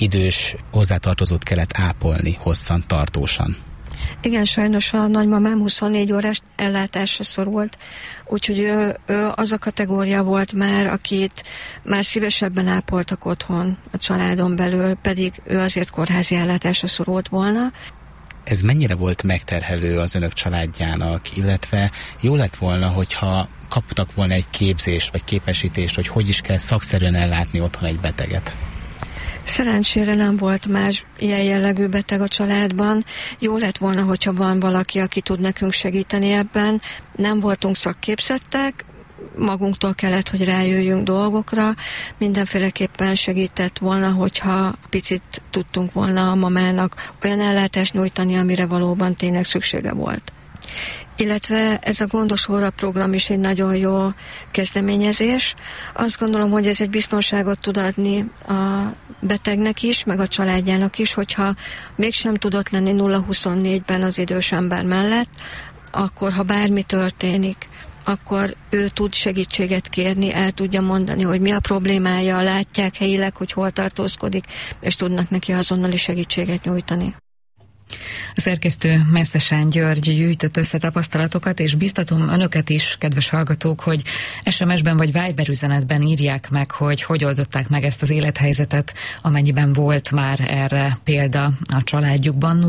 idős hozzátartozót kellett ápolni hosszan, tartósan. Igen, sajnos a nagymamám 24 órás ellátásra szorult, úgyhogy ő az a kategória volt már, akit már szívesebben ápoltak otthon a családon belül, pedig ő azért kórházi ellátásra szorult volna. Ez mennyire volt megterhelő az önök családjának, illetve jó lett volna, hogyha kaptak volna egy képzést vagy képesítést, hogy is kell szakszerűen ellátni otthon egy beteget? Szerencsére nem volt más ilyen jellegű beteg a családban. Jó lett volna, hogyha van valaki, aki tud nekünk segíteni ebben. Nem voltunk szakképzettek, magunktól kellett, hogy rájöjjünk dolgokra. Mindenféleképpen segített volna, hogyha picit tudtunk volna a mamának olyan ellátást nyújtani, amire valóban tényleg szüksége volt. Illetve ez a Gondos Óra program is egy nagyon jó kezdeményezés. Azt gondolom, hogy ez egy biztonságot tud adni a betegnek is, meg a családjának is, hogyha mégsem tudott lenni 0-24-ben az idős ember mellett, akkor ha bármi történik, akkor ő tud segítséget kérni, el tudja mondani, hogy mi a problémája, látják helyileg, hogy hol tartózkodik, és tudnak neki azonnali segítséget nyújtani. A szerkesztő Messzesán György gyűjtött össze tapasztalatokat, és biztatom önöket is, kedves hallgatók, hogy SMS-ben vagy Viber üzenetben írják meg, hogy oldották meg ezt az élethelyzetet, amennyiben volt már erre példa a családjukban.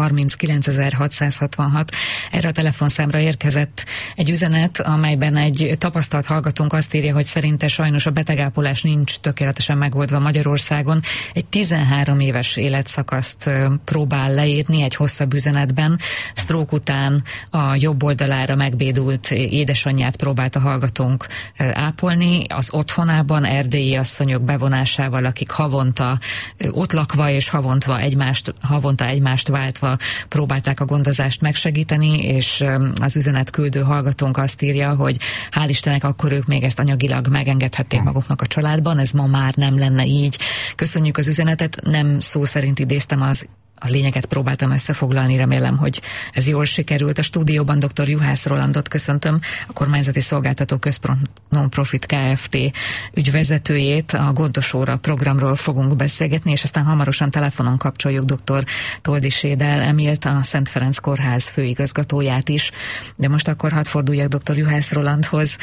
0630 erre a telefonszámra érkezett egy üzenet, amelyben egy tapasztalt hallgatónk azt írja, hogy szerinte sajnos a betegápolás nincs tökéletesen megoldva Magyarországon. Egy 13 éves életszakaszt próbál leírni egy hosszabb üzenetben. Stroke után a jobb oldalára megbédult édesanyját próbált a hallgatónk ápolni, az otthonában erdélyi asszonyok bevonásával, akik havonta ott lakva és havonta egymást váltva próbálták a gondozást megsegíteni, és az üzenet küldő hallgatónk azt írja, hogy hál' Istennek akkor ők még ezt anyagilag megengedhették maguknak a családban, ez ma már nem lenne így. Köszönjük az üzenetet, nem szó szerint idéztem, a lényeget próbáltam összefoglalni, remélem, hogy ez jól sikerült. A stúdióban dr. Juhász Rolandot köszöntöm, a Kormányzati Szolgáltató Központ Non-Profit Kft. Ügyvezetőjét, a Gondos Óra programról fogunk beszélgetni, és aztán hamarosan telefonon kapcsoljuk dr. Toldy Sédel Emilt, a Szent Ferenc Kórház főigazgatóját is. De most akkor hadd forduljak dr. Juhász Rolandhoz.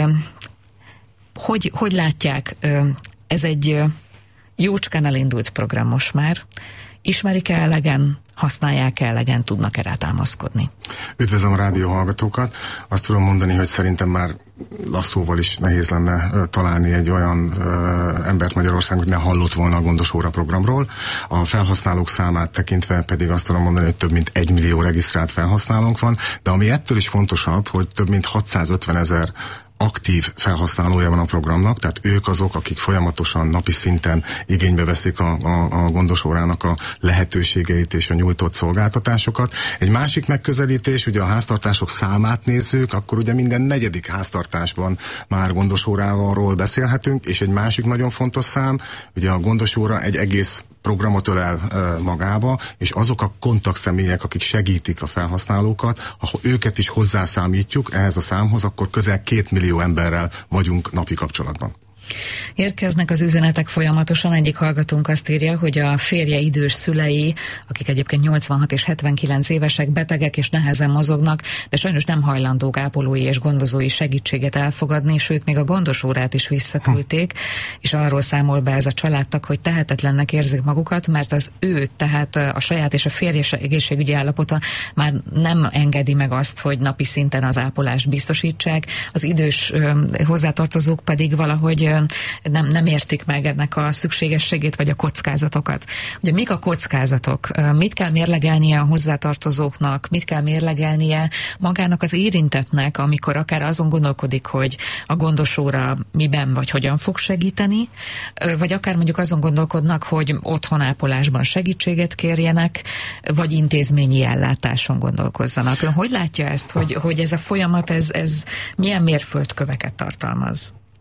Hogy látják, ez egy jócskán elindult program most már. Ismerik-e elegen, használják-e elegen, tudnak-e rá támaszkodni? Üdvözlöm a rádió hallgatókat. Azt tudom mondani, hogy szerintem már lasszóval is nehéz lenne találni egy olyan embert Magyarországon, hogy ne hallott volna a Gondos Óra programról. A felhasználók számát tekintve pedig azt tudom mondani, hogy több mint 1 millió regisztrált felhasználónk van, de ami ettől is fontosabb, hogy több mint 650 000 aktív felhasználója van a programnak, tehát ők azok, akik folyamatosan napi szinten igénybe veszik a Gondos Órának a lehetőségeit és a nyújtott szolgáltatásokat. Egy másik megközelítés, ugye a háztartások számát nézzük, akkor ugye minden 4. háztartásban már Gondos Órával beszélhetünk, és egy másik nagyon fontos szám, ugye a Gondos Óra egy egész programot ölel magába, és azok a kontaktszemélyek, akik segítik a felhasználókat, ha őket is hozzászámítjuk ehhez a számhoz, akkor közel 2 millió emberrel vagyunk napi kapcsolatban. Érkeznek az üzenetek folyamatosan. Egyik hallgatónk azt írja, hogy a férje idős szülei, akik egyébként 86 és 79 évesek, betegek és nehezen mozognak, de sajnos nem hajlandók ápolói és gondozói segítséget elfogadni, sőt még a Gondos Órát is visszaküldték, és arról számol be ez a családtag, hogy tehetetlennek érzik magukat, mert az ő, tehát a saját és a férje egészségügyi állapota már nem engedi meg azt, hogy napi szinten az ápolást biztosítsák. Az idős hozzátartozók pedig valahogy nem értik meg ennek a szükségességét vagy a kockázatokat. Ugye mik a kockázatok? Mit kell mérlegelnie a hozzátartozóknak? Mit kell mérlegelnie magának az érintettnek, amikor akár azon gondolkodik, hogy a Gondos Óra miben vagy hogyan fog segíteni, vagy akár mondjuk azon gondolkodnak, hogy otthonápolásban segítséget kérjenek, vagy intézményi ellátáson gondolkozzanak. Ön hogy látja ezt, hogy ez a folyamat, ez milyen mérföldköveket tartalmaz?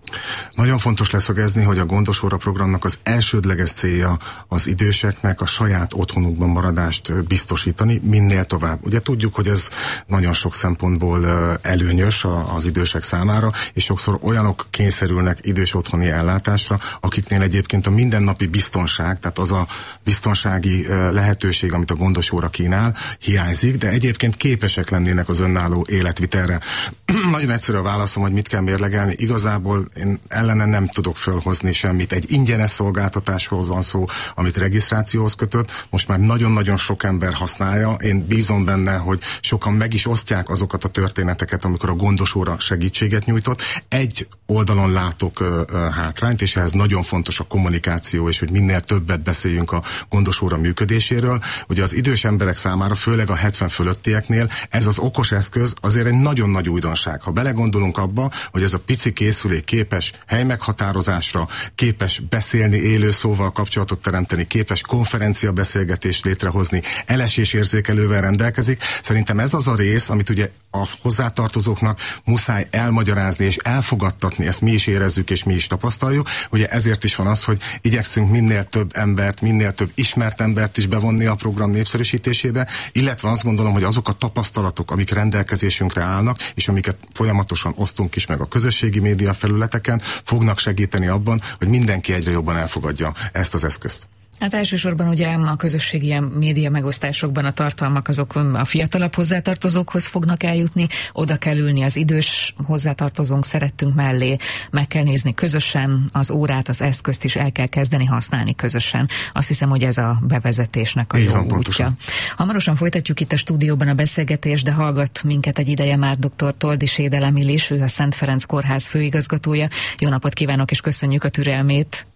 Nagyon fontos leszögezni, hogy a Gondosóra programnak az elsődleges célja az időseknek a saját otthonukban maradást biztosítani minél tovább. Ugye tudjuk, hogy ez nagyon sok szempontból előnyös az idősek számára, és sokszor olyanok kényszerülnek idős otthoni ellátásra, akiknél egyébként a mindennapi biztonság, tehát az a biztonsági lehetőség, amit a Gondosóra kínál, hiányzik, de egyébként képesek lennének az önálló életvitelre. Nagyon egyszerű a válaszom, hogy mit kell mérlegelni. Igazából én ellene nem tudok fölhozni semmit. Egy ingyenes szolgáltatásról van szó, amit regisztrációhoz kötött. Most már nagyon-nagyon sok ember használja. Én bízom benne, hogy sokan meg is osztják azokat a történeteket, amikor a Gondosóra segítséget nyújtott. Egy oldalon látok hátrányt, és ehhez nagyon fontos a kommunikáció, és hogy minél többet beszéljünk a Gondosóra működéséről. Ugye az idős emberek számára, főleg a 70 fölöttieknél ez az okos eszköz azért egy nagyon nagy újdonság. Ha belegondolunk abba, hogy ez a pici készülék képes helymeghatározásra, képes beszélni élő szóval kapcsolatot teremteni, képes konferenciabeszélgetést létrehozni, elesésérzékelővel rendelkezik. Szerintem ez az a rész, amit ugye a hozzátartozóknak muszáj elmagyarázni és elfogadtatni, ezt mi is érezzük és mi is tapasztaljuk. Ugye ezért is van az, hogy igyekszünk minél több embert, minél több ismert embert is bevonni a program népszerűsítésébe, illetve azt gondolom, hogy azok a tapasztalatok, amik rendelkezésünkre állnak, és amiket folyamatosan osztunk is meg a közösségi média felületeken, fognak segíteni abban, hogy mindenki egyre jobban elfogadja ezt az eszközt. Hát elsősorban ugye a közösségi média megosztásokban a tartalmak azok a fiatalabb hozzátartozókhoz fognak eljutni, oda kell ülni az idős hozzátartozónk szerettünk mellé, meg kell nézni közösen az órát, az eszközt is el kell kezdeni használni közösen. Azt hiszem, hogy ez a bevezetésnek a jó útja. Hamarosan folytatjuk itt a stúdióban a beszélgetést, de hallgat minket egy ideje már dr. Toldy Sédel Emilis, ő a Szent Ferenc Kórház főigazgatója. Jó napot kívánok, és köszönjük a türelmét.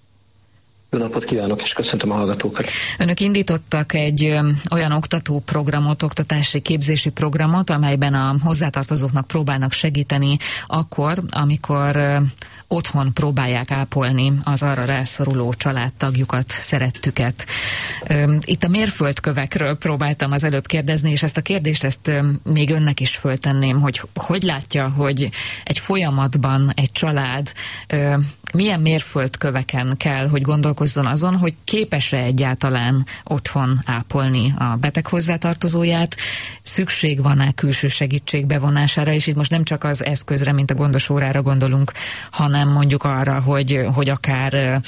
Jó napot kívánok, és köszöntöm a hallgatókat. Önök indítottak egy olyan oktatóprogramot, oktatási képzési programot, amelyben a hozzátartozóknak próbálnak segíteni akkor, amikor otthon próbálják ápolni az arra rászoruló családtagjukat, szerettüket. Itt a mérföldkövekről próbáltam az előbb kérdezni, és ezt a kérdést még önnek is föltenném, hogy látja, hogy egy folyamatban egy család milyen mérföldköveken kell, hogy gondolkozzon azon, hogy képes-e egyáltalán otthon ápolni a beteg hozzátartozóját, szükség van-e külső segítség bevonására, és itt most nem csak az eszközre, mint a Gondosórára gondolunk, hanem mondjuk arra, hogy akár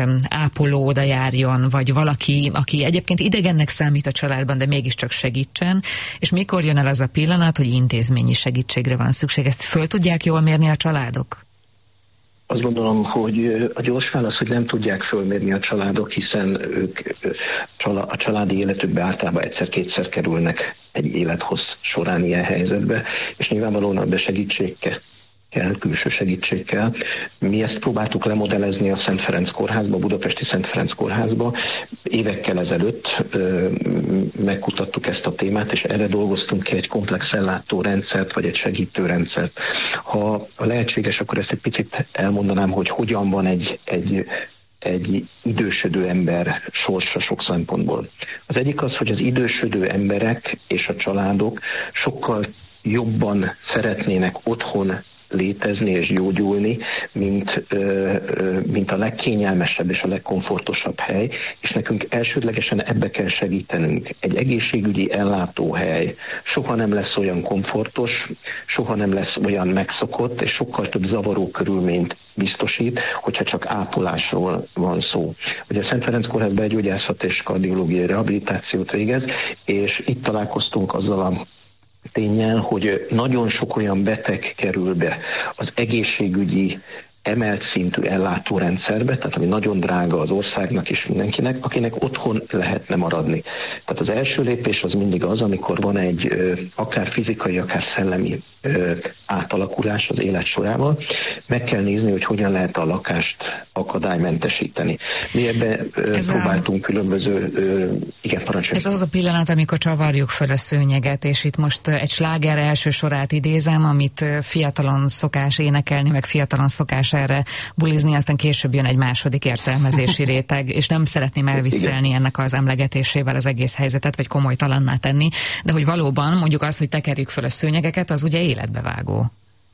ápoló oda járjon, vagy valaki, aki egyébként idegennek számít a családban, de mégiscsak segítsen, és mikor jön el az a pillanat, hogy intézményi segítségre van szükség. Ezt föl tudják jól mérni a családok? Azt gondolom, hogy a gyors válasz, hogy nem tudják fölmérni a családok, hiszen ők a családi életükbe általában egyszer-kétszer kerülnek egy élethossz során ilyen helyzetbe, és nyilvánvalóan a segítség kell, külső segítség kell. Mi ezt próbáltuk lemodellezni a Szent Ferenc Kórházba, a budapesti Szent Ferenc Kórházba. Évekkel ezelőtt megkutattuk ezt a témát, és erre dolgoztunk ki egy komplex ellátórendszert, vagy egy segítőrendszert. Ha lehetséges, akkor ezt egy picit elmondanám, hogy hogyan van egy idősödő ember sorsa sok szempontból. Az egyik az, hogy az idősödő emberek és a családok sokkal jobban szeretnének otthon létezni és gyógyulni, mint a legkényelmesebb és a legkomfortosabb hely, és nekünk elsődlegesen ebbe kell segítenünk. Egy egészségügyi ellátóhely soha nem lesz olyan komfortos, soha nem lesz olyan megszokott, és sokkal több zavaró körülményt biztosít, hogyha csak ápolásról van szó. Ugye a Szent Ferenc Kórház belgyógyászat és kardiológiai rehabilitációt végez, és itt találkoztunk azzal a ténnyel, hogy nagyon sok olyan beteg kerül be az egészségügyi emelt szintű ellátórendszerbe, tehát ami nagyon drága az országnak és mindenkinek, akinek otthon lehetne maradni. Tehát az első lépés az mindig az, amikor van egy akár fizikai, akár szellemi átalakulás az élet sorával, meg kell nézni, hogy hogyan lehet a lakást akadálymentesíteni. Mi ebben próbáltunk különböző... igen, parancsolj. Ez az a pillanat, amikor csavarjuk föl a szőnyeget, és itt most egy sláger első sorát idézem, amit fiatalon szokás énekelni, meg fiatalon szokás erre bulizni, aztán később jön egy második értelmezési réteg, és nem szeretném elviccelni ennek az emlegetésével az egész helyzetet, vagy komolytalanná tenni, de hogy valóban mondjuk az, hogy tekerjük föl a szőnyegeket, az ugye életbevágó.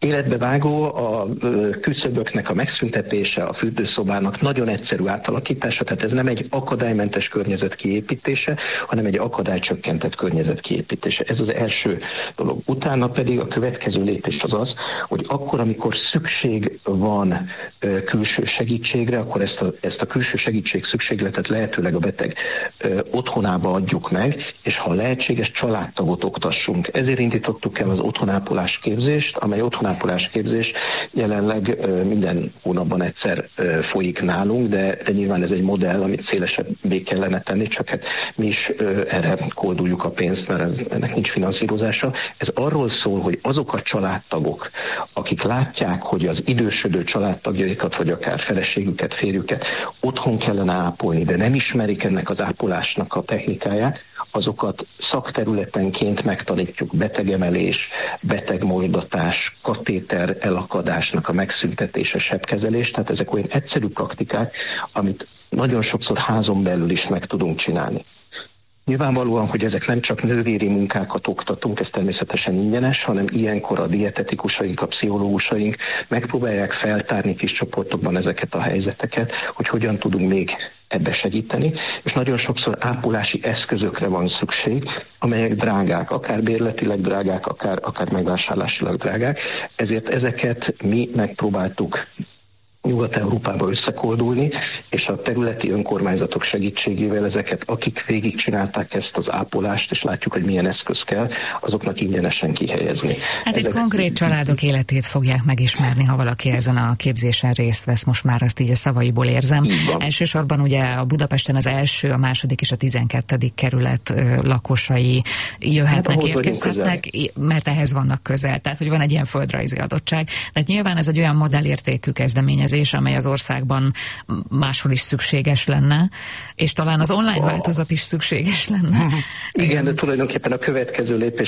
életbevágó, a küszöböknek a megszüntetése, a fürdőszobának nagyon egyszerű átalakítása, tehát ez nem egy akadálymentes környezet kiépítése, hanem egy akadálycsökkentett környezet kiépítése. Ez az első dolog. Utána pedig a következő lépés az, hogy akkor, amikor szükség van külső segítségre, akkor ezt a külső segítség szükségletet lehetőleg a beteg otthonába adjuk meg, és ha lehetséges, családtagot oktassunk. Ezért indítottuk el az otthonápolás képzést, amely otthonápolás képzés jelenleg minden hónapban egyszer folyik nálunk, de nyilván ez egy modell, amit szélesebbé kellene tenni, csak hát mi is erre kolduljuk a pénzt, mert ennek nincs finanszírozása. Ez arról szól, hogy azok a családtagok, akik látják, hogy az idősödő családtagjaikat, vagy akár feleségüket, férjüket otthon kellene ápolni, de nem ismerik ennek az ápolásnak a technikáját, azokat szakterületenként megtanítjuk. Betegemelés, betegmosdatás, katéter elakadásnak a megszüntetése, sebkezelés, tehát ezek olyan egyszerű praktikák, amit nagyon sokszor házon belül is meg tudunk csinálni. Nyilvánvalóan, hogy ezek nem csak nővéri munkákat oktatunk, ez természetesen ingyenes, hanem ilyenkor a dietetikusaink, a pszichológusaink megpróbálják feltárni kis csoportokban ezeket a helyzeteket, hogy hogyan tudunk még ebbe segíteni, és nagyon sokszor ápolási eszközökre van szükség, amelyek drágák, akár bérletileg drágák, akár megvásárlásilag drágák, ezért ezeket mi megpróbáltuk Nyugat-Európába összekoldulni, és a területi önkormányzatok segítségével ezeket, akik végigcsinálták ezt az ápolást, és látjuk, hogy milyen eszköz kell, azoknak ingyenesen kihelyezni. Hát itt konkrét családok életét fogják megismerni, ha valaki ezen a képzésen részt vesz, most már azt így a szavaiból érzem. Elsősorban ugye a Budapesten az első, a második és a 12. kerület lakosai jöhetnek, érkezhetnek, mert ehhez vannak közel. Tehát, hogy van egy ilyen földrajzi adottság. Tehát nyilván ez egy olyan modellértékű kezdeményezés, amely az országban máshol is szükséges lenne, és talán az online változat is szükséges lenne. Igen, de tulajdonképpen a következő lépés,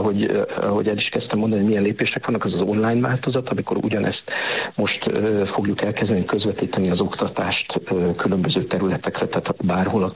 ahogy el is kezdtem mondani, hogy milyen lépések vannak, az online változat, amikor ugyanezt most fogjuk elkezdeni közvetíteni az oktatást különböző területekre, tehát bárhol,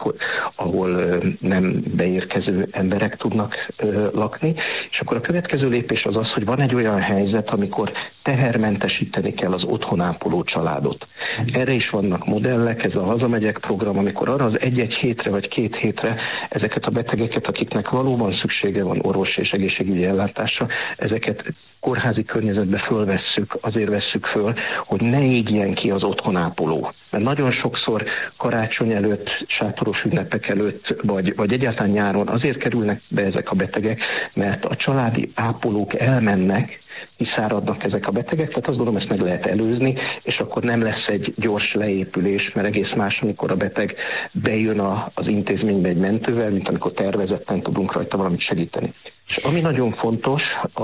ahol nem beérkező emberek tudnak lakni, és akkor a következő lépés az, hogy van egy olyan helyzet, amikor tehermentesíteni kell az otthonápoló családot. Erre is vannak modellek, ez a Hazamegyek program, amikor arra az egy-egy hétre vagy 2 hétre ezeket a betegeket, akiknek valóban szüksége van orvosi és egészségügyi ellátásra, ezeket kórházi környezetbe fölvesszük, azért vesszük föl, hogy ne égjen ki az otthonápoló. Mert nagyon sokszor karácsony előtt, sátoros ünnepek előtt, vagy egyáltalán nyáron azért kerülnek be ezek a betegek, mert a családi ápolók elmennek, kiszáradnak ezek a betegek, tehát azt gondolom, ezt meg lehet előzni, és akkor nem lesz egy gyors leépülés, mert egész más, amikor a beteg bejön az intézménybe egy mentővel, mint amikor tervezetten tudunk rajta valamit segíteni. És ami nagyon fontos,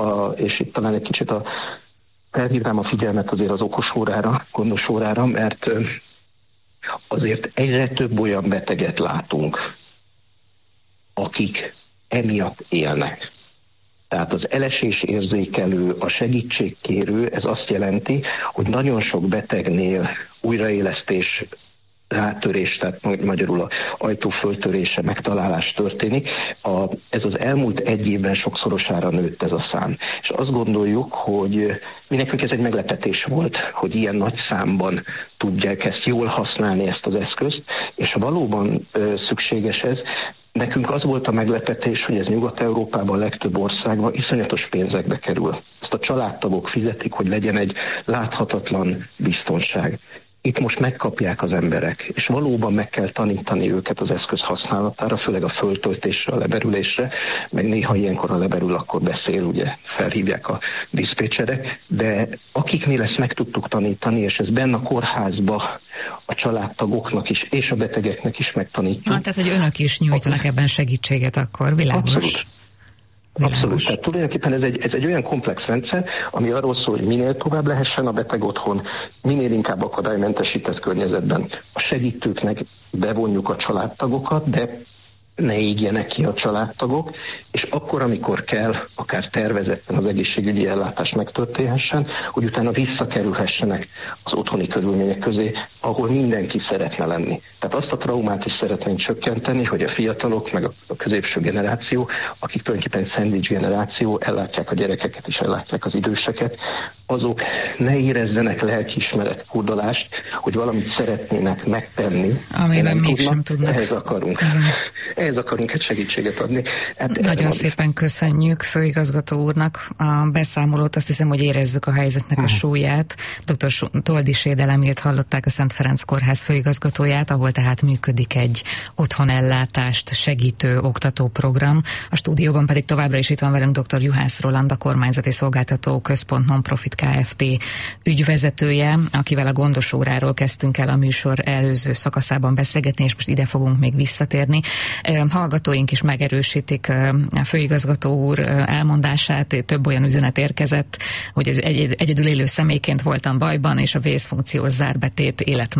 és itt talán egy kicsit felhívnám a figyelmet azért az okos órára, gondos órára, mert azért egyre több olyan beteget látunk, akik emiatt élnek. Tehát az elesésérzékelő, a segítségkérő, ez azt jelenti, hogy nagyon sok betegnél újraélesztés, rátörés, tehát magyarul az ajtó föltörése, megtalálás történik. Ez az elmúlt 1 évben sokszorosára nőtt ez a szám. És azt gondoljuk, hogy mi nekünk ez egy meglepetés volt, hogy ilyen nagy számban tudják ezt jól használni, ezt az eszközt, és ha valóban szükséges ez, nekünk az volt a meglepetés, hogy ez Nyugat-Európában, a legtöbb országban iszonyatos pénzekbe kerül. Ezt a családtagok fizetik, hogy legyen egy láthatatlan biztonság. Itt most megkapják az emberek, és valóban meg kell tanítani őket az eszköz használatára, főleg a föltöltésre, a leberülésre, meg néha ilyenkor a leberül, akkor beszél, ugye felhívják a diszpécserek, de akiknél ezt meg tudtuk tanítani, és ez benne a kórházba a családtagoknak is, és a betegeknek is megtanítjuk. Tehát, hogy önök is nyújtanak ebben segítséget, akkor világos. Abszolút. Tehát tulajdonképpen ez egy olyan komplex rendszer, ami arról szól, hogy minél tovább lehessen a beteg otthon, minél inkább akadálymentesített környezetben. A segítőknek bevonjuk a családtagokat, de ne égjenek ki a családtagok, és akkor, amikor kell, akár tervezetten az egészségügyi ellátás megtörténhessen, hogy utána visszakerülhessenek az otthoni körülmények közé, ahol mindenki szeretne lenni. Tehát azt a traumát is szeretnénk csökkenteni, hogy a fiatalok, meg a középső generáció, akik tulajdonképpen szendvics generáció, ellátják a gyerekeket és ellátják az időseket, azok ne érezzenek lelkiismeret furdalást, hogy valamit szeretnének megtenni. Amiben mégsem tudnak. Ehhez akarunk egy segítséget adni. Nagyon szépen köszönjük főigazgató úrnak a beszámolót, azt hiszem, hogy érezzük a helyzetnek a súlyát. Dr. Toldy Édelemélt hallották, a Szent Ferenc Kórház főigazgatóját, ahol tehát működik egy otthonellátást segítő oktatóprogram. A stúdióban pedig továbbra is itt van velünk dr. Juhász Roland, a Kormányzati Szolgáltató Központ Nonprofit Kft. Ügyvezetője, akivel a gondosóráról kezdtünk el a műsor előző szakaszában beszélgetni, és most ide fogunk még visszatérni. Hallgatóink is megerősítik a főigazgató úr elmondását, több olyan üzenet érkezett, hogy ez egyedül élő személyként voltam bajban, és a vészfunkciós zárbetét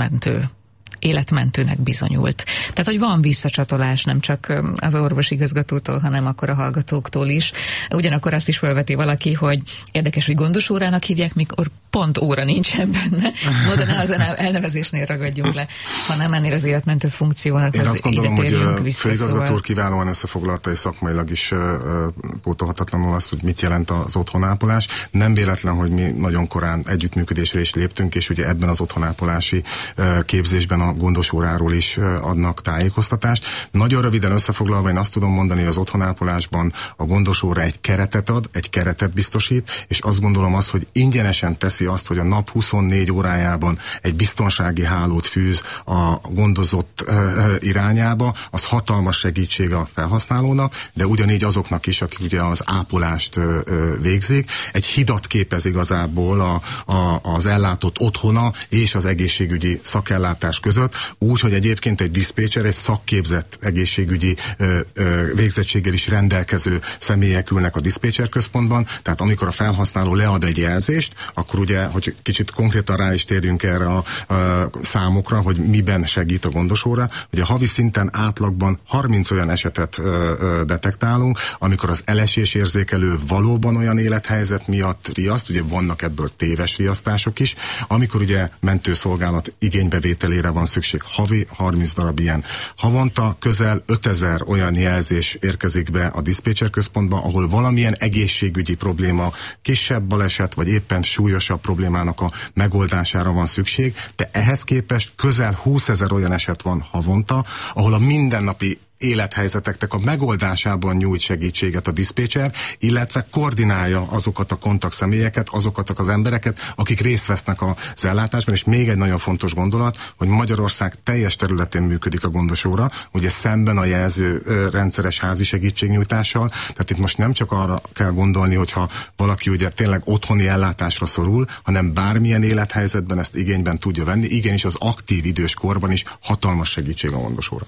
életmentőnek bizonyult. Tehát, hogy van visszacsatolás nem csak az orvosigazgatótól, hanem akkor a hallgatóktól is. Ugyanakkor azt is felveti valaki, hogy érdekes, hogy gondosórának hívják, mikor pont óra nincsen benne. No, de ne az elnevezésnél ragadjunk le, hanem ennél az életmentő funkciónak. Én azt gondolom, hogy főigazgató úr kiválóan összefoglalta, és szakmailag is pótolhatatlanul azt, hogy mit jelent az otthonápolás. Nem véletlen, hogy mi nagyon korán együttműködésre is léptünk, és ugye ebben az otthonápolási képzésben a gondosóráról is adnak tájékoztatást. Nagyon röviden összefoglalva én azt tudom mondani, hogy az otthonápolásban a gondosóra egy keretet ad, egy keretet biztosít, és azt gondolom azt, hogy ingyenesen teszi azt, hogy a nap 24 órájában egy biztonsági hálót fűz a gondozott irányába, az hatalmas segítség a felhasználónak, de ugyanígy azoknak is, akik ugye az ápolást végzik. Egy hidat képez igazából az ellátott otthona és az egészségügyi szakellátás között, úgy, hogy egyébként egy diszpécser, egy szakképzett egészségügyi végzettséggel is rendelkező személyek ülnek a diszpécser központban, tehát amikor a felhasználó lead egy jelzést, akkor ugye, hogy kicsit konkrétan rá is térjünk erre a számokra, hogy miben segít a gondosóra, hogy a havi szinten átlagban 30 olyan esetet detektálunk, amikor az elesés érzékelő valóban olyan élethelyzet miatt riaszt, ugye vannak ebből téves riasztások is, amikor ugye mentőszolgálat igénybevételére van szükség, havi 30 darab ilyen. Havonta közel 5000 olyan jelzés érkezik be a diszpécser központba, ahol valamilyen egészségügyi probléma, kisebb baleset, vagy éppen súlyosabb problémának a megoldására van szükség, de ehhez képest közel 20 000 olyan eset van havonta, ahol a mindennapi élethelyzeteknek a megoldásában nyújt segítséget a diszpécser, illetve koordinálja azokat a kontaktszemélyeket, azokat az embereket, akik részt vesznek az ellátásban, és még egy nagyon fontos gondolat, hogy Magyarország teljes területén működik a gondosóra, ugye szemben a jelző rendszeres házi segítségnyújtással, tehát itt most nem csak arra kell gondolni, hogyha valaki ugye tényleg otthoni ellátásra szorul, hanem bármilyen élethelyzetben ezt igényben tudja venni, igenis az aktív idős korban is hatalmas segítség a gondosóra.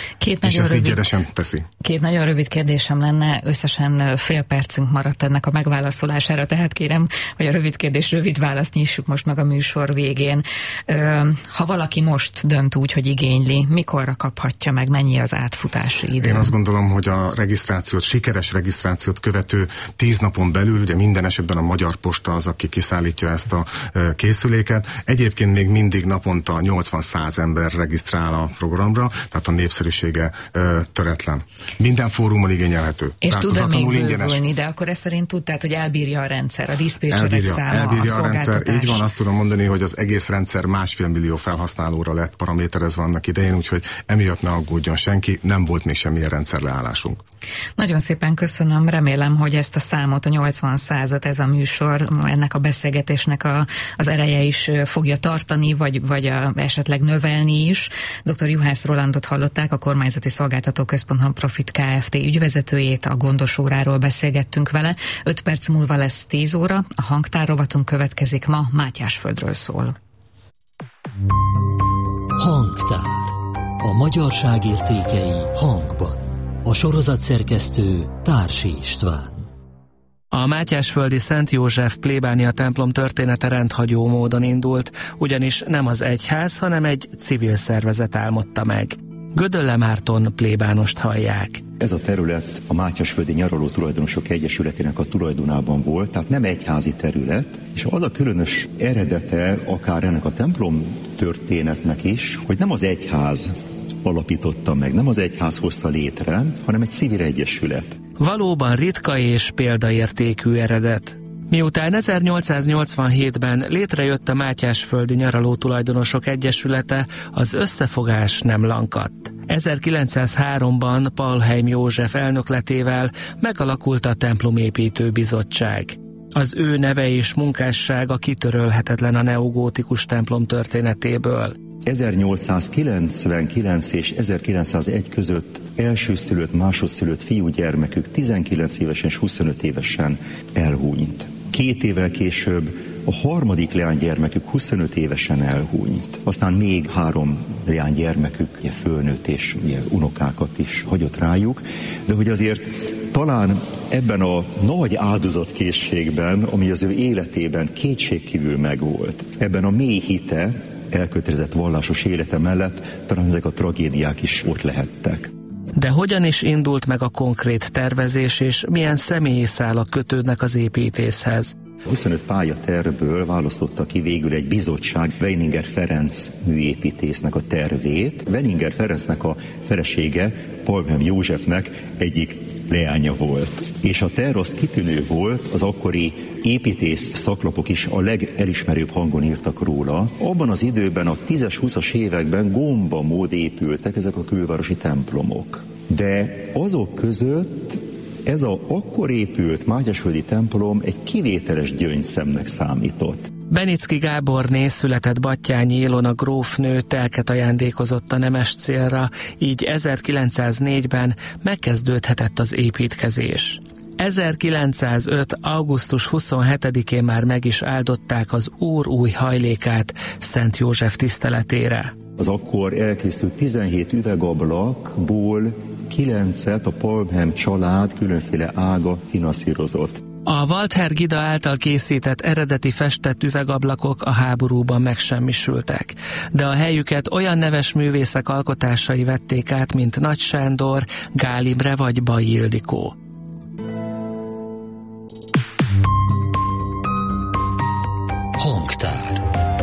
Két nagyon rövid kérdésem lenne, összesen fél percünk maradt ennek a megválaszolására, tehát kérem, hogy a rövid kérdés, rövid választ nyissuk most meg a műsor végén. Ha valaki most dönt úgy, hogy igényli, mikorra kaphatja meg, mennyi az átfutási idő? Én azt gondolom, hogy a sikeres regisztrációt követő 10 napon belül, ugye minden esetben a Magyar Posta az, aki kiszállítja ezt a készüléket. Egyébként még mindig naponta 80-100 ember regisztrál a programra, tehát a népszerűsége töretlen. Minden fórumon igényelhető. És tud-e még bővülni, de akkor ezt szerint tud, tehát, hogy elbírja a rendszer, a diszpécserek száma, elbírja a rendszer. Így van, azt tudom mondani, hogy az egész rendszer 1,5 millió felhasználóra lett paraméterezve annak idején, úgyhogy emiatt ne aggódjon senki, nem volt még semmilyen rendszerleállásunk. Nagyon szépen köszönöm, remélem, hogy ezt a számot, a 80-100-at ez a műsor, ennek a beszélgetésnek az ereje is fogja tartani, vagy esetleg növelni is. Dr. Juhász Rolandot hallották, a Kormányzati Szolgáltató Központ Nonprofit Kft. Ügyvezetőjét, a gondosóráról beszélgettünk vele. 5 perc múlva lesz 10 óra, a hangtárrovatunk következik, ma Mátyásföldről szól. Hangtár. A magyarság értékei hangban. A sorozat szerkesztő Társi István. A mátyásföldi Szent József plébánia templom története rendhagyó módon indult, ugyanis nem az egyház, hanem egy civil szervezet álmodta meg. Gödölle Márton plébánost hallják. Ez a terület a Mátyásföldi Nyaraló Tulajdonosok Egyesületének a tulajdonában volt, tehát nem egyházi terület, és az a különös eredete akár ennek a templom történetnek is, hogy nem az egyház alapította meg, nem az egyház hozta létre, hanem egy civil egyesület. Valóban ritka és példaértékű eredet. Miután 1887-ben létrejött a Mátyásföldi Nyaraló Tulajdonosok Egyesülete, az összefogás nem lankadt. 1903-ban Palheim József elnökletével megalakult a templomépítő bizottság. Az ő neve és munkássága kitörölhetetlen a neogótikus templom történetéből. 1899 és 1901 között elsőszülött, másodszülött fiúgyermekük 19 évesen és 25 évesen elhunyt. 2 évvel később a harmadik leánygyermekük 25 évesen elhunyt. Aztán még 3 leánygyermekük fölnőtt és unokákat is hagyott rájuk, de hogy azért talán ebben a nagy áldozatkészségben, ami az ő életében kétségkívül megvolt, ebben a mély hite, elkötelezett vallásos élete mellett talán ezek a tragédiák is ott lehettek. De hogyan is indult meg a konkrét tervezés, és milyen személyi szálak kötődnek az építészhez? 25 pályatervből választotta ki végül egy bizottság Weininger Ferenc műépítésznek a tervét. Weininger Ferencnek a felesége Palheim Józsefnek egyik leánya volt. És a terv az kitűnő volt, az akkori építész szaklapok is a legelismerőbb hangon írtak róla. Abban az időben, a 10-es, 20-as években gombamód épültek ezek a külvárosi templomok. De azok között ez a akkor épült mátyásföldi templom egy kivételes gyöngyszemnek számított. Benicki Gáborné született Batthyányi Ilona grófnő telket ajándékozott a nemes célra, így 1904-ben megkezdődhetett az építkezés. 1905. augusztus 27-én már meg is áldották az Úr új hajlékát Szent József tiszteletére. Az akkor elkészült 17 üvegablakból 9-et a Palheim család különféle ága finanszírozott. A Walther Gida által készített eredeti festett üvegablakok a háborúban megsemmisültek, de a helyüket olyan neves művészek alkotásai vették át, mint Nagy Sándor, Gál Imre vagy Bay Ildikó. Hangtár.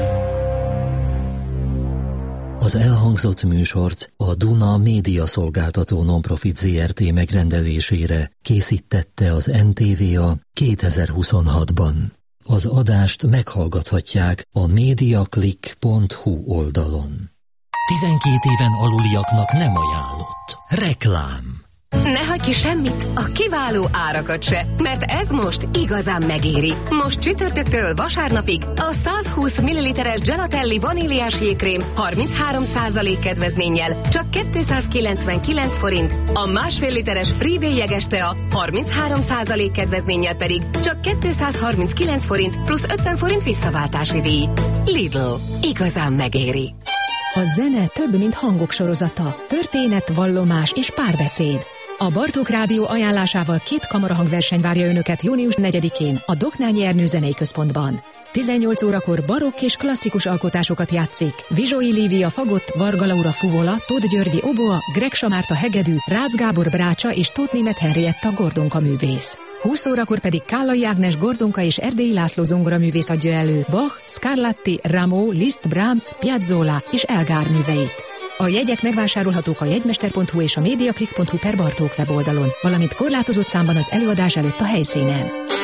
Az elhangzott műsort a Duna Média Szolgáltató Nonprofit Zrt. Megrendelésére készítette az NTVA 2026-ban. Az adást meghallgathatják a mediaclick.hu oldalon. 12 éven aluliaknak nem ajánlott. Reklám. Ne hagyj ki semmit, a kiváló árakat se, mert ez most igazán megéri. Most csütörtöktől vasárnapig a 120 ml-es Gelatelli vaníliás jégkrém 33% kedvezménnyel csak 299 forint, a 1,5 literes Friday jeges tea 33% kedvezménnyel pedig csak 239 forint plusz 50 forint visszaváltási díj. Lidl. Igazán megéri. A zene több, mint hangok sorozata, történet, vallomás és párbeszéd. A Bartók Rádió ajánlásával 2 kamarahangverseny várja önöket június 4-én a Doknányi Ernő Zenei Központban. 18 órakor barokk és klasszikus alkotásokat játszik Vizsói Lívia fagott, Varga Laura fuvola, Tóth Györgyi oboa, Gregsa Márta hegedű, Rácz Gábor brácsa és Tóth Németh Henrietta gordonka művész. 20 órakor pedig Kállai Ágnes gordonka és Erdélyi László zongoraművész adja elő Bach, Scarlatti, Rameau, Liszt, Brahms, Piazzolla és Elgar műveit. A jegyek megvásárolhatók a jegymester.hu és a mediaclick.hu per Bartók weboldalon, valamint korlátozott számban az előadás előtt a helyszínen.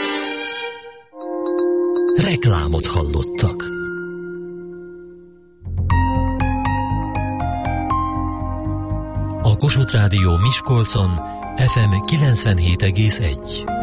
Reklámot hallottak. A Kossuth Rádió Miskolcon FM 97,1.